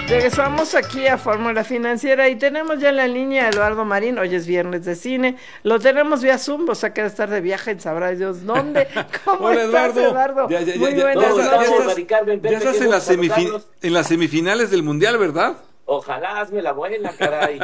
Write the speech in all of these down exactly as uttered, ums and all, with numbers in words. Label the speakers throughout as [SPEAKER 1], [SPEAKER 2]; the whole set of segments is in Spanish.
[SPEAKER 1] Regresamos aquí a Fórmula Financiera y tenemos ya en la línea a Eduardo Marín. Hoy es viernes de cine, lo tenemos vía Zoom, o sea que debe estar de viaje en sabrá Dios dónde. ¿Cómo
[SPEAKER 2] Hola,
[SPEAKER 1] estás,
[SPEAKER 2] Eduardo?
[SPEAKER 1] Eduardo?
[SPEAKER 2] Ya, ya,
[SPEAKER 1] Muy
[SPEAKER 2] ya,
[SPEAKER 1] buenas
[SPEAKER 2] no,
[SPEAKER 1] noches.
[SPEAKER 2] ya estás,
[SPEAKER 3] Mari Carmen,
[SPEAKER 2] ya estás en, las semifin en las semifinales del Mundial, ¿verdad?
[SPEAKER 3] Ojalá, hazme la buena, caray.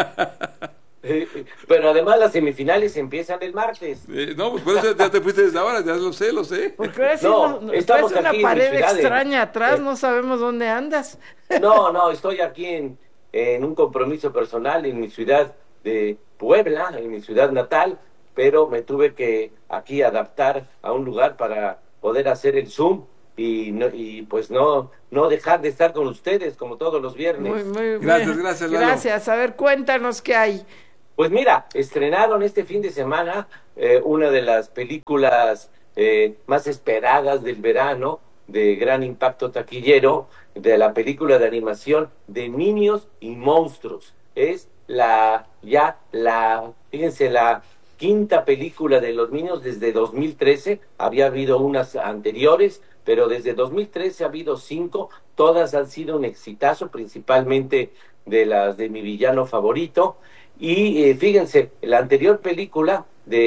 [SPEAKER 3] Eh, Pero además las semifinales empiezan el martes.
[SPEAKER 2] Eh, no, pues por eso ya te fuiste desde ahora, ya lo sé, lo sé.
[SPEAKER 1] Porque ahora sí
[SPEAKER 3] No,
[SPEAKER 1] nos- nos
[SPEAKER 3] estamos
[SPEAKER 1] traes una
[SPEAKER 3] aquí en mi
[SPEAKER 1] pared
[SPEAKER 3] ciudad,
[SPEAKER 1] extraña
[SPEAKER 3] eh.
[SPEAKER 1] atrás,
[SPEAKER 3] Eh.
[SPEAKER 1] no sabemos dónde andas.
[SPEAKER 3] No, no, estoy aquí en, en un compromiso personal en mi ciudad de Puebla, en mi ciudad natal, pero me tuve que aquí adaptar a un lugar para poder hacer el Zoom y, no, y pues no, no dejar de estar con ustedes como todos los viernes.
[SPEAKER 1] Muy, muy
[SPEAKER 2] Gracias,
[SPEAKER 1] bien.
[SPEAKER 2] gracias, Lalo.
[SPEAKER 1] Gracias. A ver, cuéntanos qué hay.
[SPEAKER 3] Pues mira, estrenaron este fin de semana eh, una de las películas eh, más esperadas del verano, de gran impacto taquillero, de la película de animación de Niños y Monstruos. Es la, ya la, fíjense, la quinta película de los Niños desde dos mil trece, había habido unas anteriores, pero desde dos mil trece ha habido cinco, todas han sido un exitazo, principalmente de las de mi villano favorito. Y eh, fíjense, la anterior película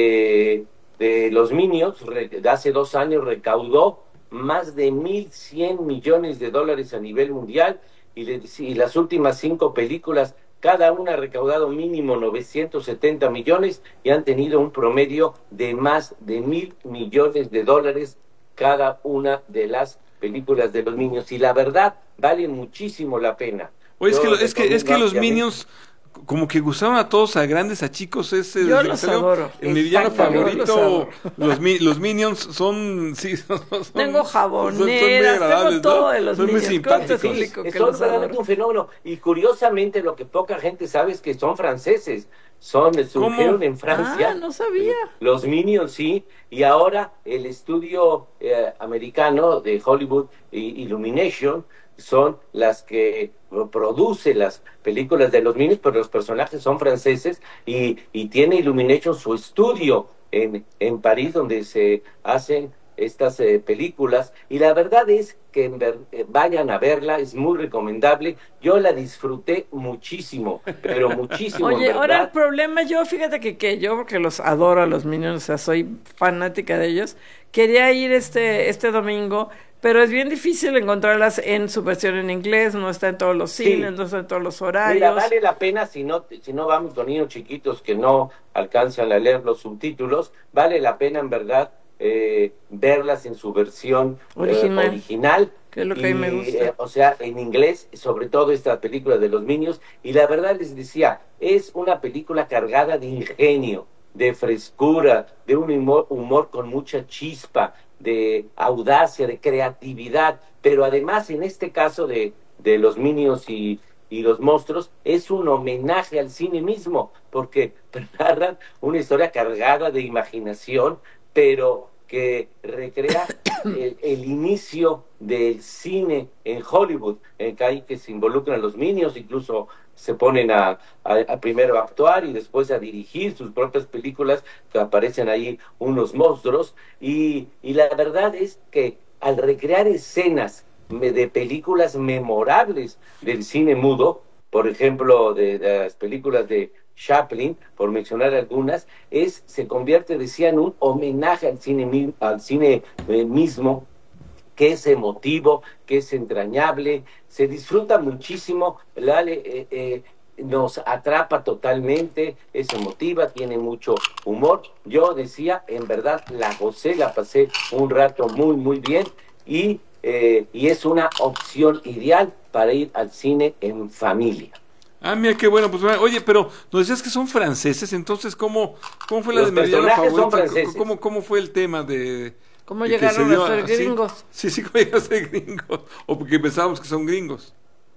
[SPEAKER 3] de, de los Minions, re, de hace dos años, recaudó más de mil cien millones de dólares a nivel mundial, y, le, y las últimas cinco películas, cada una ha recaudado mínimo novecientos setenta millones y han tenido un promedio de más de mil millones de dólares cada una de las películas de los Minions. Y la verdad, vale muchísimo la pena.
[SPEAKER 2] Oye, es que,
[SPEAKER 3] Yo
[SPEAKER 2] lo- es que, es que los
[SPEAKER 3] recomiendo
[SPEAKER 2] Minions como que gustaban a todos, a grandes, a chicos. Ese,
[SPEAKER 1] Yo
[SPEAKER 2] desde
[SPEAKER 1] los
[SPEAKER 2] que salió,
[SPEAKER 1] adoro.
[SPEAKER 2] el mi villano
[SPEAKER 3] Exactamente.
[SPEAKER 1] Yo
[SPEAKER 2] favorito,
[SPEAKER 1] los
[SPEAKER 2] los, mi- los Minions son, sí, son, son-
[SPEAKER 1] Tengo
[SPEAKER 2] son- son muy
[SPEAKER 1] jaboneras, tengo
[SPEAKER 2] agradables,
[SPEAKER 1] todo
[SPEAKER 2] ¿no?
[SPEAKER 1] de los
[SPEAKER 2] Son muy
[SPEAKER 1] Minions. ¿Cómo te
[SPEAKER 2] simpáticos.
[SPEAKER 1] explico? que
[SPEAKER 3] son
[SPEAKER 1] los
[SPEAKER 3] realmente
[SPEAKER 1] adoro?
[SPEAKER 3] un fenómeno. Y curiosamente lo que poca gente sabe es que son franceses. Son, surgieron en Francia.
[SPEAKER 1] Ah, no sabía.
[SPEAKER 3] Los Minions, sí. Y ahora el estudio eh, americano de Hollywood, I- Illumination, son las que produce las películas de los Minions, pero los personajes son franceses y, y tiene Illumination su estudio en, en París, donde se hacen estas eh, películas, y la verdad es que en ver, eh, vayan a verla, es muy recomendable. Yo la disfruté muchísimo, pero muchísimo.
[SPEAKER 1] Oye,
[SPEAKER 3] en
[SPEAKER 1] ahora el
[SPEAKER 3] verdad.
[SPEAKER 1] problema, yo, fíjate que, que yo, porque los adoro a los Minions, o sea, soy fanática de ellos, quería ir este, este domingo, pero es bien difícil encontrarlas en su versión en inglés, no está en todos los
[SPEAKER 3] Sí.
[SPEAKER 1] cines, no está en todos los horarios.
[SPEAKER 3] Mira, vale la pena si no, si no vamos con niños chiquitos que no alcanzan a leer los subtítulos, vale la pena en verdad eh, verlas en su versión eh,
[SPEAKER 1] Original.
[SPEAKER 3] original.
[SPEAKER 1] Que es lo que a mí me gusta.
[SPEAKER 3] eh, o sea, en inglés, sobre todo esta película de los Minions. Y la verdad les decía, es una película cargada de ingenio, de frescura, de un humor, humor con mucha chispa, de audacia, de creatividad. Pero además, en este caso de, de los Minions y, y los monstruos, es un homenaje al cine mismo, porque narran una historia cargada de imaginación, pero que recrea el, el inicio del cine en Hollywood, en que hay que se involucran los Minions, incluso se ponen a, a, a primero a actuar y después a dirigir sus propias películas, que aparecen ahí unos monstruos, y, y la verdad es que al recrear escenas de películas memorables del cine mudo, por ejemplo, de, de las películas de Chaplin, por mencionar algunas, es se convierte, decía, en un homenaje al cine, al cine eh, mismo, que es emotivo, que es entrañable, se disfruta muchísimo, ¿verdad? Eh, eh, nos atrapa totalmente, es emotiva, tiene mucho humor. Yo decía, en verdad, la gocé, la pasé un rato muy, muy bien, y, eh, y es una opción ideal para ir al cine en familia.
[SPEAKER 2] Ah, mira, qué bueno, pues bueno. Oye, pero nos decías que son franceses, entonces, ¿cómo, cómo fue la
[SPEAKER 3] Los
[SPEAKER 2] de mi villano
[SPEAKER 3] personajes son
[SPEAKER 2] favorito?
[SPEAKER 3] franceses.
[SPEAKER 2] ¿Cómo, ¿Cómo fue el tema de...?
[SPEAKER 1] ¿Cómo
[SPEAKER 2] de que
[SPEAKER 1] llegaron
[SPEAKER 2] se dio
[SPEAKER 1] a ser
[SPEAKER 2] así?
[SPEAKER 1] gringos?
[SPEAKER 2] Sí, sí, ¿cómo llegaron a ser gringos? O porque pensábamos que son gringos.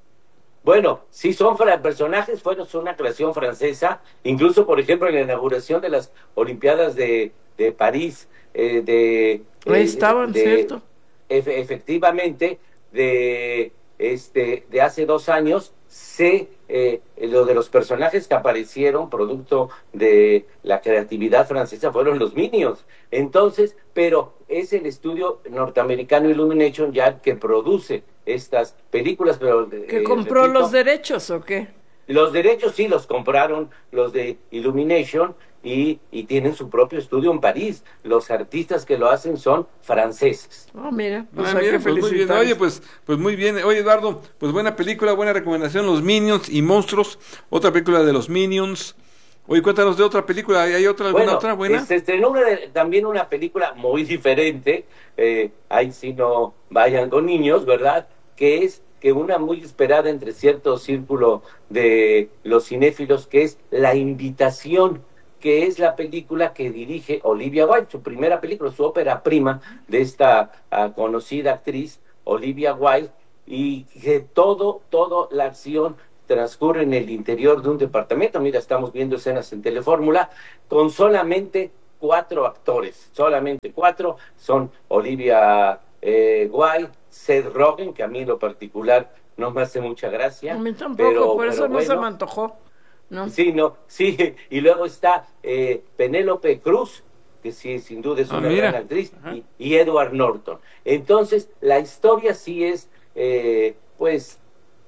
[SPEAKER 3] Bueno, sí son fra- personajes, fueron son una creación francesa, incluso por ejemplo en la inauguración de las Olimpiadas de, de París, eh, de,
[SPEAKER 1] Ahí
[SPEAKER 3] eh,
[SPEAKER 1] estaban,
[SPEAKER 3] de-
[SPEAKER 1] ¿cierto?
[SPEAKER 3] efe- efectivamente, de este de hace dos años, se eh, lo de los personajes que aparecieron producto de la creatividad francesa fueron los Minions. Entonces, pero es el estudio norteamericano Illumination ya que produce estas películas, pero...
[SPEAKER 1] ¿Que
[SPEAKER 3] eh,
[SPEAKER 1] compró
[SPEAKER 3] repito,
[SPEAKER 1] los derechos o qué?
[SPEAKER 3] los derechos sí los compraron los de Illumination y, y tienen su propio estudio en París. Los artistas que lo hacen son franceses.
[SPEAKER 1] Oh, mira, pues
[SPEAKER 2] Ah,
[SPEAKER 1] hay
[SPEAKER 2] mira,
[SPEAKER 1] que
[SPEAKER 2] pues muy bien.
[SPEAKER 1] felicitarlos.
[SPEAKER 2] Oye, pues, pues muy bien. Oye, Eduardo, pues buena película, buena recomendación, Los Minions y Monstruos, otra película de los Minions. Oye, cuéntanos de otra película, ¿hay otra, alguna
[SPEAKER 3] Bueno,
[SPEAKER 2] otra buena?
[SPEAKER 3] se estrenó una de- también una película muy diferente, eh, ahí sí no vayan con niños, ¿verdad? Que es que una muy esperada entre cierto círculo de los cinéfilos, que es La Invitación, que es la película que dirige Olivia Wilde, su primera película, su ópera prima de esta ah, conocida actriz, Olivia Wilde, y que todo, todo la acción transcurre en el interior de un departamento. Mira, estamos viendo escenas en Telefórmula con solamente cuatro actores, solamente cuatro, son Olivia eh, Wilde, Seth Rogen, que a mí en lo particular no me hace mucha gracia.
[SPEAKER 1] A mí tampoco,
[SPEAKER 3] pero,
[SPEAKER 1] por eso
[SPEAKER 3] pero
[SPEAKER 1] no se
[SPEAKER 3] bueno,
[SPEAKER 1] me antojó. ¿No?
[SPEAKER 3] Sí, no, sí, y luego está eh, Penélope Cruz, que sí, sin duda es
[SPEAKER 2] Ah,
[SPEAKER 3] una
[SPEAKER 2] mira.
[SPEAKER 3] gran actriz,
[SPEAKER 2] Ajá.
[SPEAKER 3] y, y Edward Norton. Entonces, la historia sí es, eh, pues,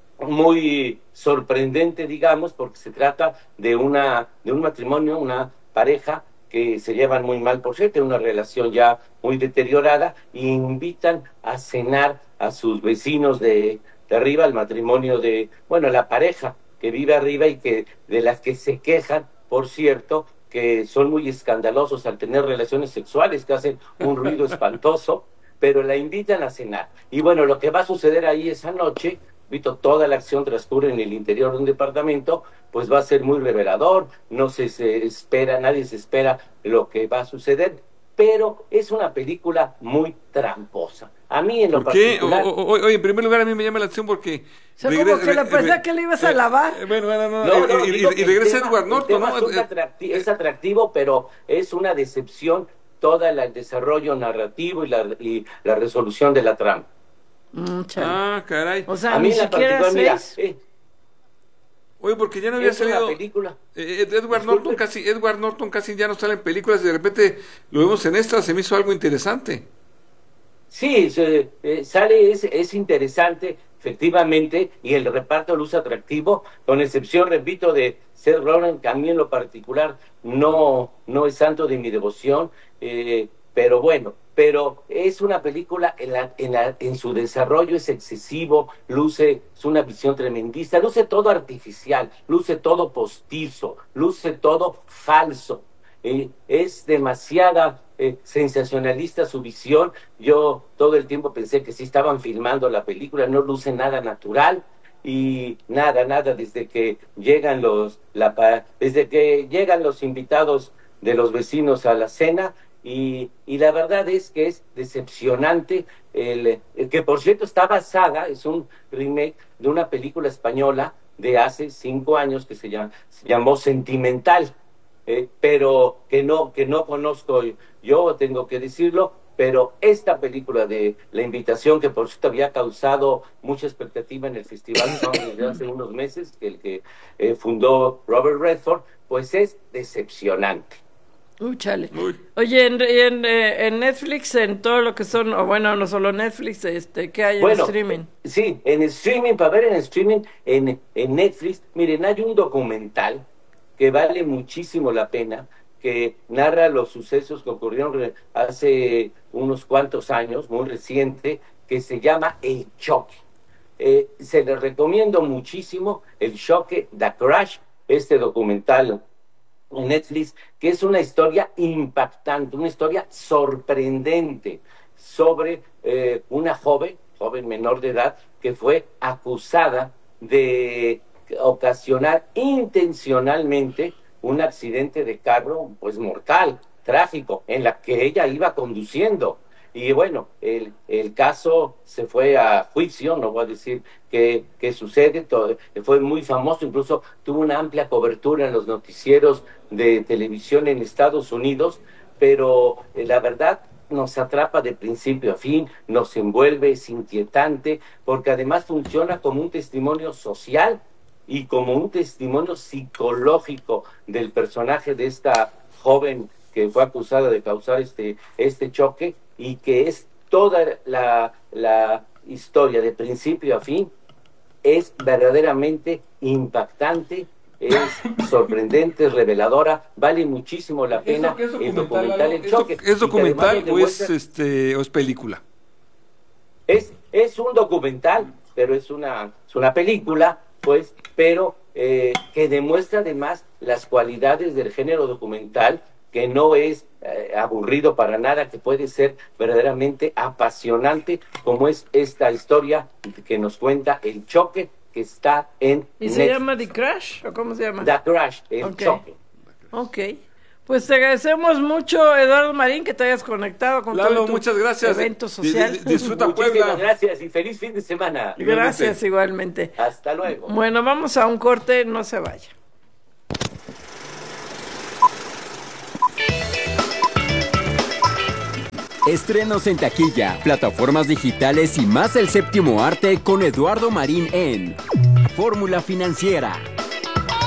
[SPEAKER 3] muy sorprendente, digamos, porque se trata de una de un matrimonio, una pareja que se llevan muy mal, por cierto, una relación ya muy deteriorada, y invitan a cenar a sus vecinos de, de arriba, el matrimonio de, bueno, la pareja que vive arriba y que de las que se quejan, por cierto, que son muy escandalosos al tener relaciones sexuales, que hacen un ruido espantoso, pero la invitan a cenar. Y bueno, lo que va a suceder ahí esa noche, Vito, toda la acción transcurre en el interior de un departamento, pues va a ser muy revelador, no se, se espera, nadie se espera lo que va a suceder, pero es una película muy tramposa. A mí en lo
[SPEAKER 2] ¿Por qué?
[SPEAKER 3] particular...
[SPEAKER 2] O- o- oye, en primer lugar a mí me llama la atención porque...
[SPEAKER 1] O sea, como que le pensé que le ibas a lavar.
[SPEAKER 2] Eh, bueno, bueno, no,
[SPEAKER 3] No,
[SPEAKER 2] y-
[SPEAKER 3] no,
[SPEAKER 2] y,
[SPEAKER 3] digo
[SPEAKER 2] y-
[SPEAKER 3] que
[SPEAKER 2] y
[SPEAKER 3] el
[SPEAKER 2] regresa
[SPEAKER 3] tema-
[SPEAKER 2] Edward
[SPEAKER 3] el
[SPEAKER 2] Norton,
[SPEAKER 3] tema
[SPEAKER 2] ¿no?
[SPEAKER 3] es, un
[SPEAKER 2] Eh,
[SPEAKER 3] atracti- es atractivo, pero es una decepción todo el desarrollo narrativo y la, y la resolución de la trama.
[SPEAKER 1] Mm, chale.
[SPEAKER 2] Ah, caray.
[SPEAKER 1] O sea,
[SPEAKER 3] A mí
[SPEAKER 1] ni
[SPEAKER 3] en la
[SPEAKER 1] siquiera
[SPEAKER 3] particular, mira,
[SPEAKER 1] seis.
[SPEAKER 3] eh,
[SPEAKER 2] Oye, porque ya no había
[SPEAKER 3] es una
[SPEAKER 2] salido...
[SPEAKER 3] película.
[SPEAKER 2] Eh, Ed- Edward
[SPEAKER 3] Disculpe.
[SPEAKER 2] Norton casi, Edward Norton casi ya no sale en películas y de repente lo vemos en esta, se me hizo algo interesante.
[SPEAKER 3] Sí, se- eh, sale, es, es interesante, efectivamente, y el reparto luce atractivo, con excepción, repito, de Seth Rogen, que a mí en lo particular no, no es santo de mi devoción, eh, pero bueno, pero es una película en, la, en, la, en su desarrollo es excesivo, luce, es una visión tremendista, luce todo artificial, luce todo postizo, luce todo falso. Eh, es demasiada eh, sensacionalista su visión. Yo todo el tiempo pensé que sí estaban filmando la película, no luce nada natural y nada, nada desde que llegan los, la, pa- desde que llegan los invitados de los vecinos a la cena y, y la verdad es que es decepcionante, el, el que por cierto está basada, es un remake de una película española de hace cinco años que se, llama, se llamó Sentimental. Eh, pero que no que no conozco yo, tengo que decirlo, pero esta película de La Invitación, que por cierto había causado mucha expectativa en el Festival Sundance desde hace unos meses, que el que eh, fundó Robert Redford, pues es decepcionante.
[SPEAKER 1] Uy, chale.
[SPEAKER 2] Uy.
[SPEAKER 1] Oye, en, en, eh, en Netflix, en todo lo que son, o bueno, no solo Netflix, este, ¿qué hay en
[SPEAKER 3] Bueno,
[SPEAKER 1] streaming?
[SPEAKER 3] sí, en streaming, para ver en streaming, en, en Netflix, miren, hay un documental que vale muchísimo la pena, que narra los sucesos que ocurrieron re- hace unos cuantos años, muy reciente, que se llama El Choque. Eh, se les recomiendo muchísimo El Choque, The Crash, este documental en Netflix, que es una historia impactante, una historia sorprendente sobre eh, una joven, joven menor de edad, que fue acusada de ocasionar intencionalmente un accidente de carro, pues mortal, trágico, en la que ella iba conduciendo. Y bueno, el, el caso se fue a juicio, no voy a decir qué, qué sucede, todo, fue muy famoso, incluso tuvo una amplia cobertura en los noticieros de televisión en Estados Unidos, pero eh, la verdad nos atrapa de principio a fin, nos envuelve, es inquietante, porque además funciona como un testimonio social y como un testimonio psicológico del personaje de esta joven que fue acusada de causar este, este choque y que es toda la, la, historia de principio a fin es verdaderamente impactante, es sorprendente, es reveladora, vale muchísimo la pena.
[SPEAKER 2] ¿Es, es
[SPEAKER 3] el documental El
[SPEAKER 2] ¿Es,
[SPEAKER 3] Choque.
[SPEAKER 2] ¿Es documental o
[SPEAKER 3] demuestra...
[SPEAKER 2] es este o es película?
[SPEAKER 3] Es, es un documental, pero es una, es una película, pues, pero eh, que demuestra además las cualidades del género documental, que no es eh, aburrido para nada, que puede ser verdaderamente apasionante, como es esta historia que nos cuenta El Choque, que está en
[SPEAKER 1] ¿Y
[SPEAKER 3] Netflix.
[SPEAKER 1] se llama The Crash o cómo se llama?
[SPEAKER 3] The Crash, El
[SPEAKER 1] Okay.
[SPEAKER 3] Choque.
[SPEAKER 1] Ok. Pues te agradecemos mucho, Eduardo Marín, que te hayas conectado con
[SPEAKER 2] Lalo,
[SPEAKER 1] todo tu
[SPEAKER 2] muchas gracias.
[SPEAKER 1] evento
[SPEAKER 2] Di-
[SPEAKER 1] social.
[SPEAKER 2] di- disfruta
[SPEAKER 3] Muchísimas
[SPEAKER 2] Puebla.
[SPEAKER 3] gracias y feliz fin de semana.
[SPEAKER 1] Gracias, igualmente.
[SPEAKER 3] Hasta luego.
[SPEAKER 1] Bueno, vamos a un corte, no se vaya.
[SPEAKER 4] Estrenos en taquilla, plataformas digitales y más el séptimo arte con Eduardo Marín en Fórmula Financiera.